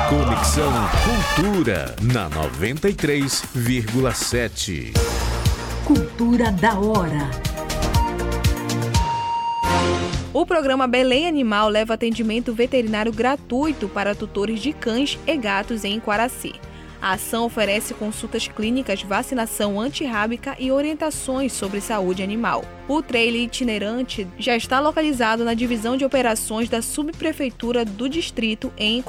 Conexão Cultura na 93,7. Cultura da hora. O programa Belém Animal leva atendimento veterinário gratuito para tutores de cães e gatos em Quaraci. A ação oferece consultas clínicas, vacinação antirrábica e orientações sobre saúde animal. O trailer itinerante já está localizado na divisão de operações da subprefeitura do distrito em